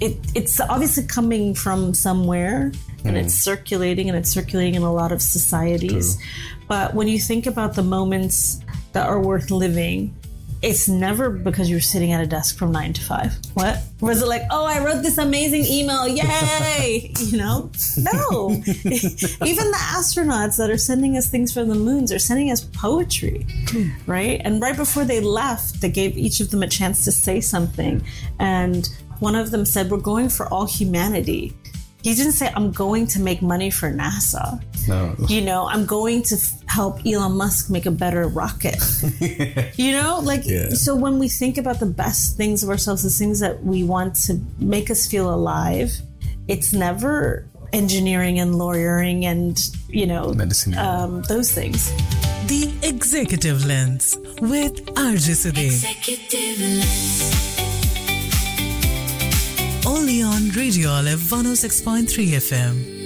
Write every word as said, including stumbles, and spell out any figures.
it it's obviously coming from somewhere, and mm. it's circulating, and it's circulating in a lot of societies. True. But when you think about the moments that are worth living, it's never because you're sitting at a desk from nine to five. What? Was it like, oh, I wrote this amazing email, yay! You know? No. Even the astronauts that are sending us things from the moons are sending us poetry, right? And right before they left, they gave each of them a chance to say something. And one of them said, we're going for all humanity. He didn't say, I'm going to make money for NASA. No. You know, I'm going to f- help Elon Musk make a better rocket. You know, like, yeah. So when we think about the best things of ourselves, the things that we want to make us feel alive, it's never engineering and lawyering and, you know, medicine, um, those things. The Executive Lens with R J Sudhir. Executive Lens. Only on Radio Olive one oh six point three F M.